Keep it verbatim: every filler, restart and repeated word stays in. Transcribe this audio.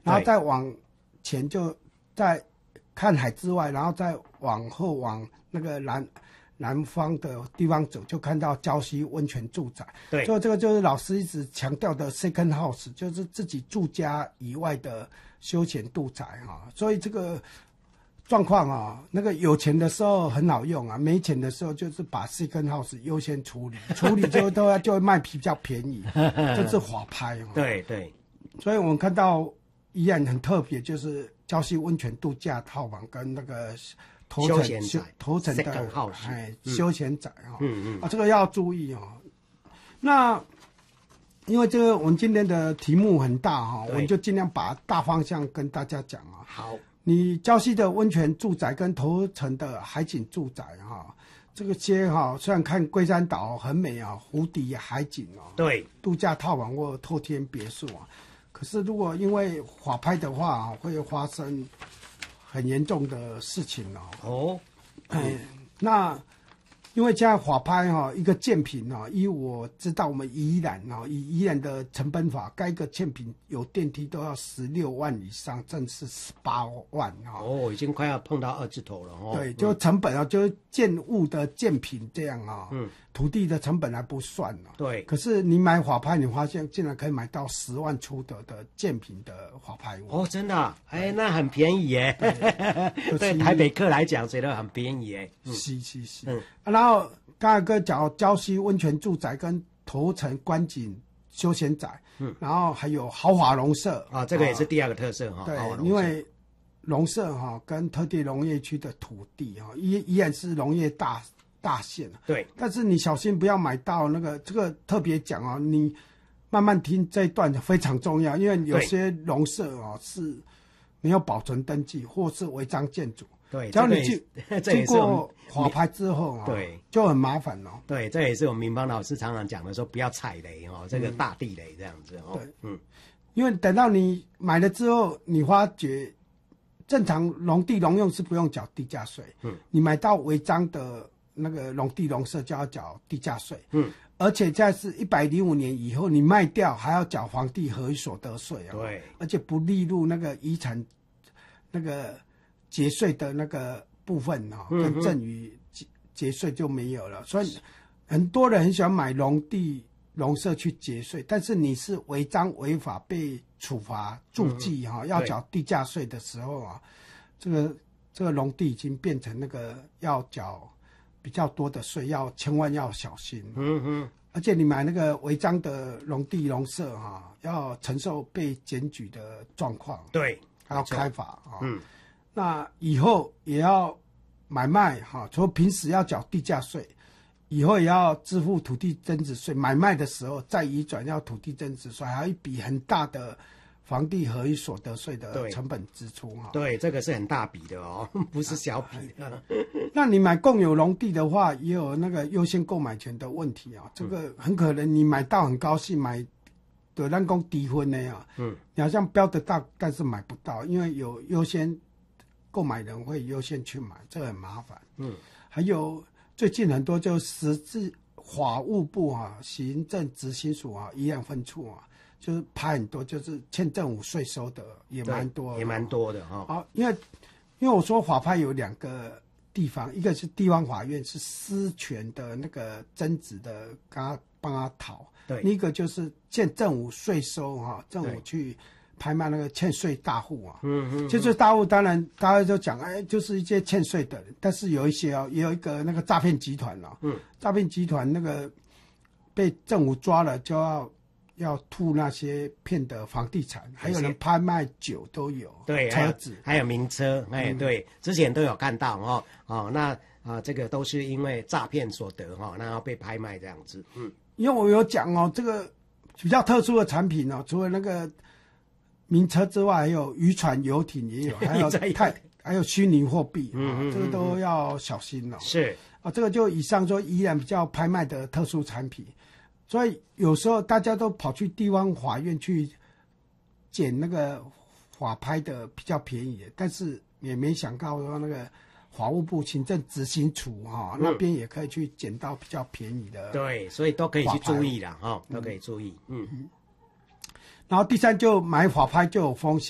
然后再往前就在看海之外，然后再往后往那个南南方的地方走，就看到礁溪温泉住宅。 对， 所以这个就是老师一直强调的 second house， 就是自己住家以外的休闲住宅哈。所以这个状况啊，那个有钱的时候很好用啊，没钱的时候就是把 second house 优先处理，处理就都要就会卖比较便宜，这是法拍嘛。 对对， 所以我们看到宜兰很特别，就是礁溪温泉度假套房跟那个头城头城的哎休闲宅哈，嗯嗯啊，这个要注意哦。那因为这个我们今天的题目很大哈，我们就尽量把大方向跟大家讲啊。 好。 你礁溪的温泉住宅跟头城的海景住宅哈，这个些哈，虽然看龟山岛很美啊，湖底海景哦， 对， 度假套房或透天别墅啊，可是如果因为法拍的话，会发生很严重的事情哦。 哦， 哎，那因为现在法拍哈，一个建坪哈，依我知道我们宜兰哈，以宜兰的成本法，该个建坪有电梯都要十六万以上，正是十八万哈。 哦，已经快要碰到二字头了哦。 对，就成本啊，就是建物的建坪这样啊，嗯，土地的成本还不算呢。 对， 可是你买法拍，你发现竟然可以买到十万出头的建坪的法拍屋。 哦，真的、啊？哎，那很便宜耶。对，对台北客来讲，觉得很便宜耶。 嗯、是是是。嗯。啊、然后刚才哥讲礁溪温泉住宅跟头城观景休闲宅，嗯，然后还有豪华农舍啊，这个也是第二个特色哈。 对，因为农舍哈跟特地农业区的土地哈，依依然是农业大大县。 对， 但是你小心不要买到那个，这个特别讲哦，你慢慢听这一段非常重要，因为有些农舍哦是没有保存登记或是违章建筑。 对， 只要你经经过法拍之后啊， 对， 就很麻烦哦。 对，这也是我们民邦老师常常讲的，说不要踩雷哦，这个大地雷这样子哦。 对，嗯，因为等到你买了之后，你发觉正常农地农用是不用缴地价税，嗯，你买到违章的那个农地农舍就要缴地价税，嗯，而且在是一百零五年以后，你卖掉还要缴房地合一所得税哦， 对， 而且不列入那个遗产那个节税的那个部分哈、哦，跟赠与节节税就没有了，所以很多人很喜欢买农地农舍去节税，但是你是违章违法被处罚注记哈、哦，要缴地价税的时候啊，这个这个农地已经变成那个要缴比较多的税，要千万要小心。嗯嗯，而且你买那个违章的农地农舍哈、啊，要承受被检举的状况。 对， 还要开罚啊。嗯。那以后也要买卖哈，除了平时要缴地价税，以后也要支付土地增值税。买卖的时候再移转要土地增值税，还有一笔很大的房地合一所得税的成本支出哈。 对，这个是很大笔的哦，不是小笔的。 那你买共有农地的话，也有那个优先购买权的问题啊。这个很可能你买到很高兴买。对，咱讲低分的啊，嗯，你好像标得到，但是买不到，因为有优先购买人会优先去买，这个很麻烦。嗯，还有最近很多就实质法务部啊、行政执行署啊、宜兰分处啊，就是拍很多，就是欠政府税收的也蛮多， 也蛮多的哈、哦。 啊，因为因为我说法拍有两个地方，一个是地方法院是私权的那个增值的，刚刚帮他讨。对，一个就是欠政府税收哈、啊，政府去拍卖那个欠税大户啊。嗯嗯。欠税大户当然大家都讲，哎，就是一些欠税的人，但是有一些哦，也有一个那个诈骗集团哦。嗯。诈骗集团那个被政府抓了，就要要吐那些骗的房地产，还有人拍卖酒都有。 对， 车子还有名车，哎、嗯，对，之前都有看到哦哦，那啊、呃，这个都是因为诈骗所得哈、哦，那要被拍卖这样子，嗯。 因为我有讲哦，这个比较特殊的产品哦，除了那个名车之外，还有渔船、游艇也有，还有太还有虚拟货币，嗯嗯嗯嗯，这个都要小心哦。 是啊，这个就以上说依然比较拍卖的特殊产品，所以有时候大家都跑去地方法院去捡那个法拍的比较便宜，但是也没想到说那个。法务部行政执行处哈、哦嗯，那边也可以去捡到比较便宜的， 对，所以都可以去注意啦，哈、哦，都可以注意，嗯。 然后第三就买法拍就有风险。